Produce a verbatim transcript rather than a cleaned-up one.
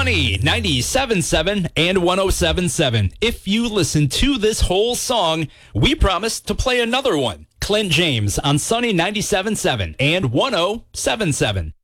Sunny ninety-seven point seven and one oh seven point seven. If you listen to this whole song, we promise to play another one. Clint James on Sunny ninety-seven point seven and one oh seven point seven.